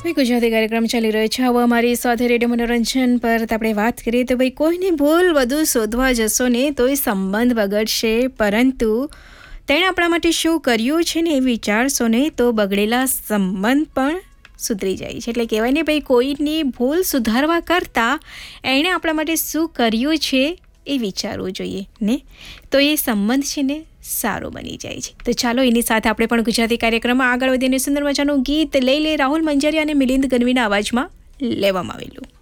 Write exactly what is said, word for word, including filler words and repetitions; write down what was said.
ભાઈ ગુજરાતી કાર્યક્રમ ચાલી રહ્યો છે. હવે અમારી સાથે રેડિયો મનોરંજન પર આપણે વાત કરીએ તો ભાઈ કોઈની ભૂલ વધુ શોધવા જશો ને તો એ સંબંધ બગડશે, પરંતુ તેણે આપણા માટે શું કર્યું છે ને એ વિચારશો ને તો બગડેલા સંબંધ પણ સુધરી જાય છે. એટલે કહેવાય ને ભાઈ કોઈની ભૂલ સુધારવા કરતાં એણે આપણા માટે શું કર્યું છે એ વિચારવું જોઈએ ને, તો એ સંબંધ છે ને સારો બની જાય છે. તો ચાલો એની સાથે આપણે પણ ગુજરાતી કાર્યક્રમમાં આગળ વધીને સુંદર મજાનું ગીત લઈ લે રાહુલ મંજરિયા અને મિલિંદ ગઢવીના અવાજમાં લેવામાં આવેલું.